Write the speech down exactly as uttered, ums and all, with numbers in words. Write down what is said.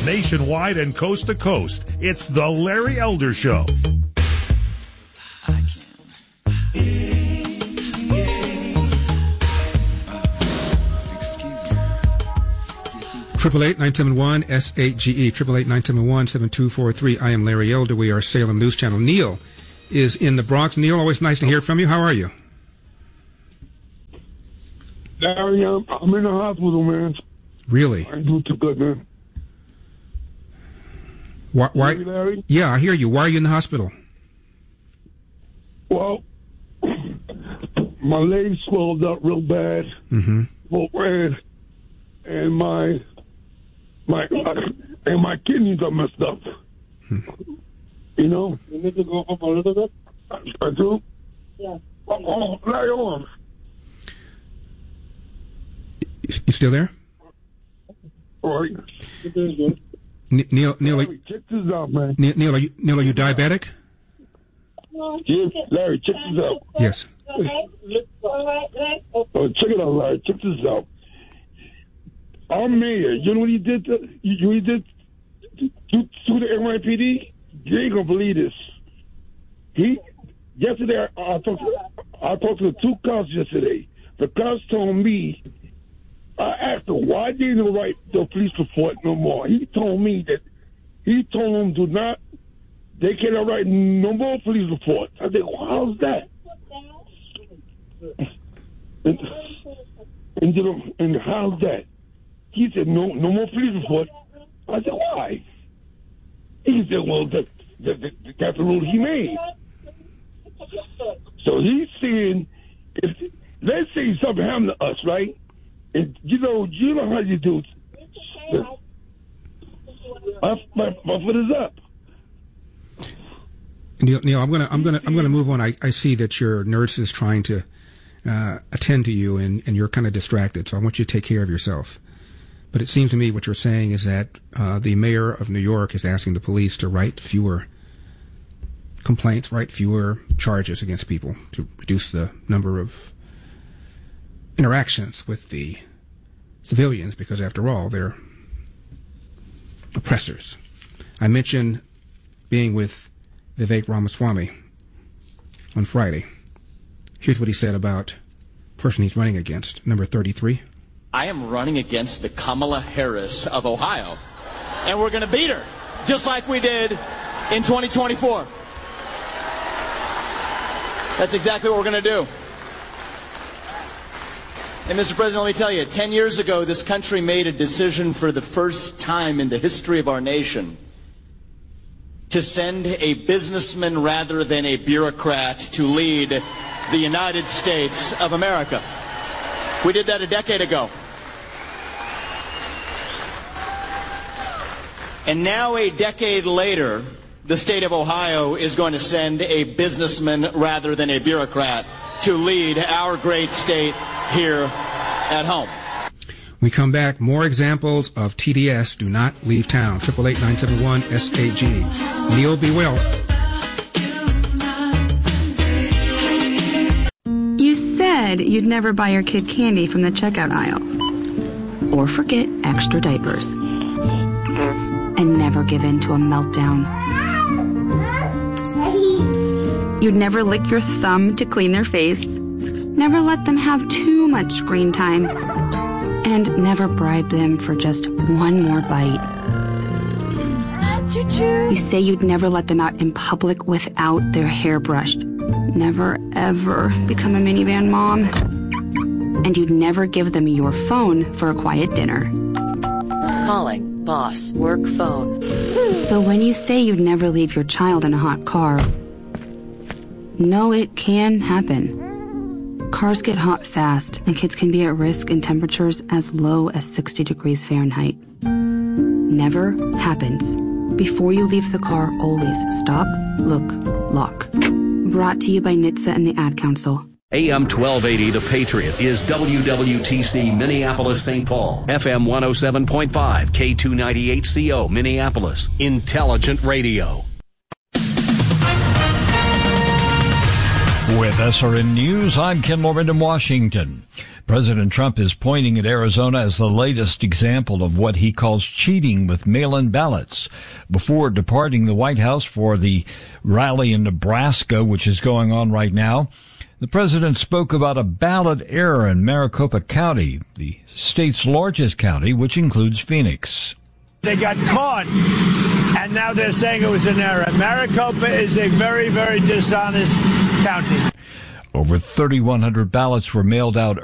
news nationwide and coast to coast. It's the Larry Elder Show. Triple eight nine seven one S A G E. Triple eight nine seven one seven two four three. I am Larry Elder. We are Salem News Channel. Neil is in the Bronx. Neil, always nice to hear from you. How are you? Larry, I'm, I'm in the hospital, man. Really? I do too good, man. Why? why Larry, Larry? Yeah, I hear you. Why are you in the hospital? Well, my leg swelled up real bad, mm-hmm. full red, and my my and my kidneys are messed up. Hmm. You know, you need to go up a little bit. I do. Yeah. Oh, oh, Larry, on. You still there? All right. N- Neil, Neil, Larry, check this out, man. Neil, Neil, are you Neil, are you diabetic? Yeah, Larry, check this out. Yes. Oh, check it out, Larry. Check this out. Our mayor, you know what he did? To, you know what he did to, to, to the N Y P D? You ain't gonna believe this. He yesterday, I, I talked. To, I talked to the two cops yesterday. The cops told me. I asked him why they didn't write the police report no more. He told me that he told them do not. They cannot write no more police reports. I said, well, how's that? And, and, and how's that? He said, no, no more police report. I said, why? He said, well, that, that, that, that's the rule he made. So he's saying, if let's say something happened to us, right? And you know, you know how you do. My, my, my foot is up. Neil, Neil, I'm gonna, I'm gonna, I'm gonna move on. I, I see that your nurse is trying to uh, attend to you, and, and you're kind of distracted. So I want you to take care of yourself. But it seems to me what you're saying is that uh, the mayor of New York is asking the police to write fewer complaints, write fewer charges against people to reduce the number of interactions with the civilians, because after all, they're oppressors. I mentioned being with Vivek Ramaswamy on Friday. Here's what he said about the person he's running against, number thirty-three. I am running against the Kamala Harris of Ohio, and we're going to beat her, just like we did in twenty twenty-four. That's exactly what we're going to do. And, Mister President, let me tell you, ten years ago, this country made a decision for the first time in the history of our nation to send a businessman rather than a bureaucrat to lead the United States of America. We did that a decade ago. And now, a decade later, the state of Ohio is going to send a businessman rather than a bureaucrat to lead our great state here at home. We come back. More examples of T D S. Do not leave town. Triple eight nine seven one S A G. Neil, be well. You said you'd never buy your kid candy from the checkout aisle, or forget extra diapers, and never give in to a meltdown. You'd never lick your thumb to clean their face, never let them have too much screen time, and never bribe them for just one more bite. You say you'd never let them out in public without their hair brushed, never ever become a minivan mom, and you'd never give them your phone for a quiet dinner. Calling boss work phone. So when you say you'd never leave your child in a hot car, no, it can happen. Cars get hot fast, and kids can be at risk in temperatures as low as sixty degrees Fahrenheit. Never happens. Before you leave the car, always stop, look, lock. Brought to you by N H T S A and the Ad Council. A M twelve eighty, The Patriot, is W W T C Minneapolis, Saint Paul. F M one oh seven point five, K two ninety-eight C O, Minneapolis. Intelligent radio. With S R N News, I'm Ken Morbin in Washington. President Trump is pointing at Arizona as the latest example of what he calls cheating with mail-in ballots. Before departing the White House for the rally in Nebraska, which is going on right now, the president spoke about a ballot error in Maricopa County, the state's largest county, which includes Phoenix. They got caught, and now they're saying it was an error. Maricopa is a very, very dishonest county. Over thirty-one hundred ballots were mailed out